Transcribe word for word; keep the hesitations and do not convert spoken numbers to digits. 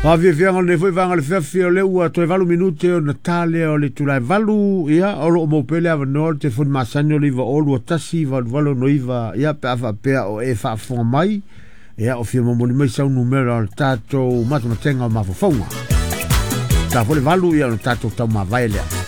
Pa via via ngol ne foi vanga le fia le ua to valu minute o Natale o le tulai valu ia o lo mo pele ava no te fon masani o le va o lo tasi va valu no iva ia pe ava pe o e fa fo mai ia o fia mo mo mai sa un numero al tato mata matenga ma fo fonga ta fo le valu ia o tato ta ma vai le